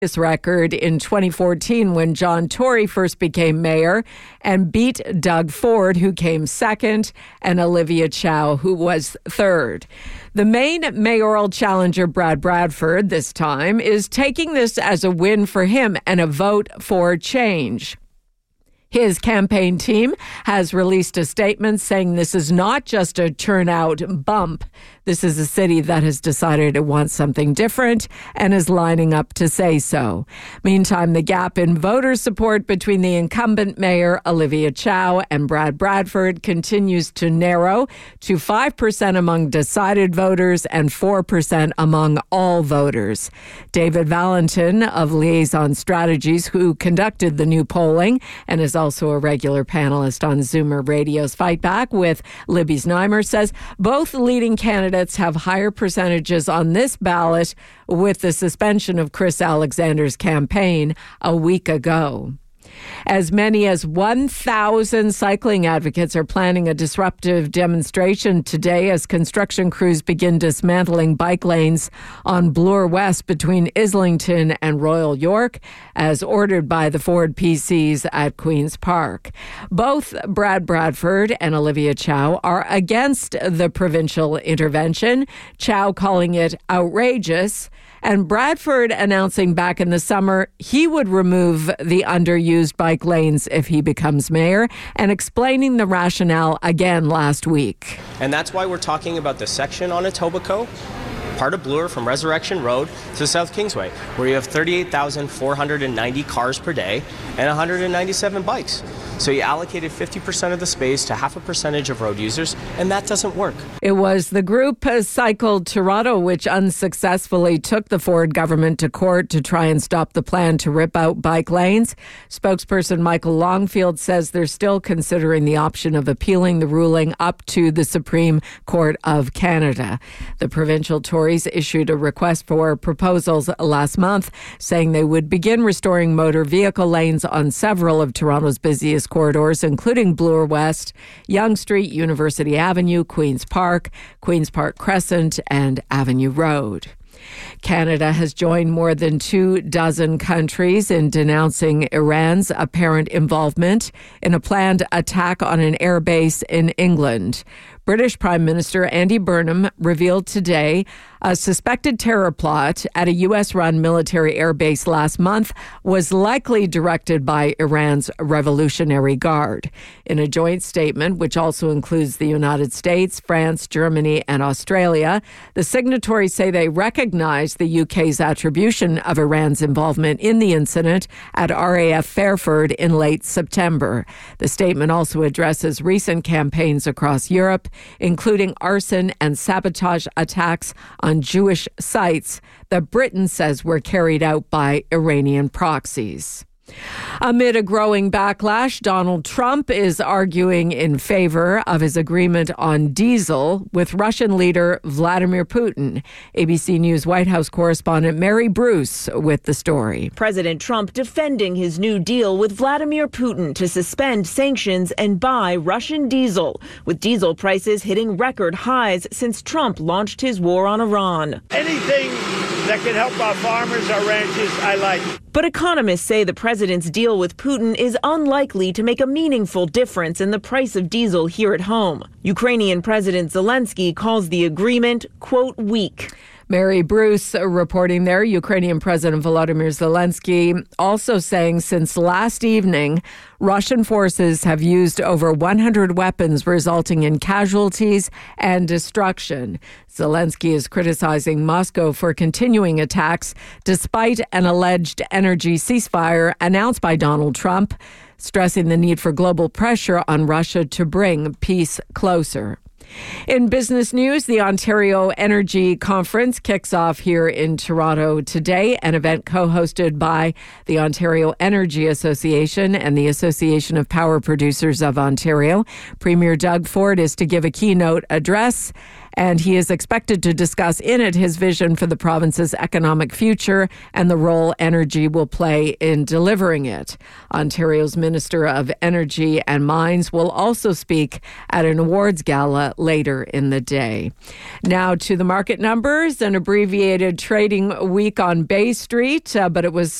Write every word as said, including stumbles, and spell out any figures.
This record in twenty fourteen when John Tory first became mayor and beat Doug Ford, who came second, and Olivia Chow, who was third. The main mayoral challenger, Brad Bradford, this time, is taking this as a win for him and a vote for change. His campaign team has released a statement saying this is not just a turnout bump. This is a city that has decided it wants something different and is lining up to say so. Meantime, the gap in voter support between the incumbent mayor, Olivia Chow, and Brad Bradford continues to narrow to five percent among decided voters and four percent among all voters. David Valentin of Liaison Strategies, who conducted the new polling and is also a regular panelist on Zoomer Radio's Fight Back with Libby Znaimer, says both leading candidates have higher percentages on this ballot with the suspension of Chris Alexander's campaign a week ago. As many as one thousand cycling advocates are planning a disruptive demonstration today as construction crews begin dismantling bike lanes on Bloor West between Islington and Royal York, as ordered by the Ford P Cs at Queen's Park. Both Brad Bradford and Olivia Chow are against the provincial intervention, Chow calling it outrageous, and Bradford announcing back in the summer he would remove the underused bike lanes if he becomes mayor, and explaining the rationale again last week. And that's why we're talking about the section on Etobicoke, part of Bloor from Resurrection Road to South Kingsway, where you have thirty-eight thousand four hundred ninety cars per day and one hundred ninety-seven bikes. So you allocated fifty percent of the space to half a percentage of road users, and that doesn't work. It was the group Cycle Toronto which unsuccessfully took the Ford government to court to try and stop the plan to rip out bike lanes. Spokesperson Michael Longfield says they're still considering the option of appealing the ruling up to the Supreme Court of Canada. The provincial Tories issued a request for proposals last month, saying they would begin restoring motor vehicle lanes on several of Toronto's busiest corridors, including Bloor West, Yonge Street, University Avenue, Queen's Park, Queen's Park Crescent, and Avenue Road. Canada has joined more than two dozen countries in denouncing Iran's apparent involvement in a planned attack on an airbase in England. British Prime Minister Andy Burnham revealed today a suspected terror plot at a U S-run military airbase last month was likely directed by Iran's Revolutionary Guard. In a joint statement, which also includes the United States, France, Germany, and Australia, the signatories say they recognize the U K's attribution of Iran's involvement in the incident at R A F Fairford in late September. The statement also addresses recent campaigns across Europe, including arson and sabotage attacks on Jewish sites that Britain says were carried out by Iranian proxies. Amid a growing backlash, Donald Trump is arguing in favor of his agreement on diesel with Russian leader Vladimir Putin. A B C News White House correspondent Mary Bruce with the story. President Trump defending his new deal with Vladimir Putin to suspend sanctions and buy Russian diesel, with diesel prices hitting record highs since Trump launched his war on Iran. Anything that can help our farmers, our ranchers, I like. But economists say the president's deal with Putin is unlikely to make a meaningful difference in the price of diesel here at home. Ukrainian President Zelensky calls the agreement, quote, weak. Mary Bruce reporting there. Ukrainian President Volodymyr Zelensky also saying since last evening, Russian forces have used over one hundred weapons, resulting in casualties and destruction. Zelensky is criticizing Moscow for continuing attacks despite an alleged energy ceasefire announced by Donald Trump, stressing the need for global pressure on Russia to bring peace closer. In business news, the Ontario Energy Conference kicks off here in Toronto today, an event co-hosted by the Ontario Energy Association and the Association of Power Producers of Ontario. Premier Doug Ford is to give a keynote address, And he is expected to discuss in it his vision for the province's economic future and the role energy will play in delivering it. Ontario's Minister of Energy and Mines will also speak at an awards gala later in the day. Now to the market numbers. An abbreviated trading week on Bay Street, uh, but it was